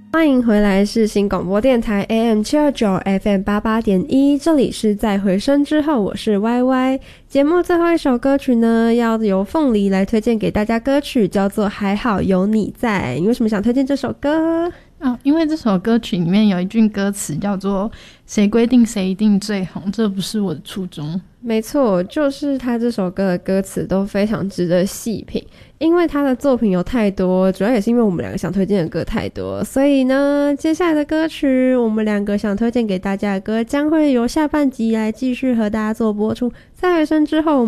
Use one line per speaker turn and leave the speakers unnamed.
欢迎回来，是新广播电台 AM729 FM88.1，这里是在回声之后，我是 YY。节目最后一首歌曲呢，要由凤梨来推荐给大家，歌曲叫做《还好有你在》。你为什么想推荐这首歌？
因为这首歌曲里面有一句歌词叫做谁规定谁一定最红，这不是我的初衷。
没错，就是他这首歌的歌词都非常值得细品，因为他的作品有太多，主要也是因为我们两个想推荐的歌太多，所以呢，接下来的歌曲我们两个想推荐给大家的歌将会由下半集来继续和大家做播出。在回声之后，我们